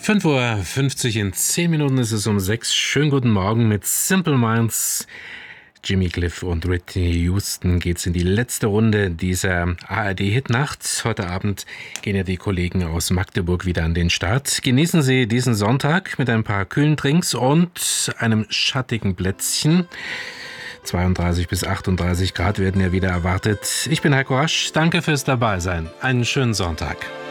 5:50 Uhr, in 10 Minuten ist es um 6. Schönen guten Morgen mit Simple Minds. Jimmy Cliff und Whitney Houston geht's in die letzte Runde dieser ARD-Hitnacht. Heute Abend gehen ja die Kollegen aus Magdeburg wieder an den Start. Genießen Sie diesen Sonntag mit ein paar kühlen Drinks und einem schattigen Plätzchen. 32 bis 38 Grad werden ja wieder erwartet. Ich bin Heiko Rasch. Danke fürs Dabeisein. Einen schönen Sonntag.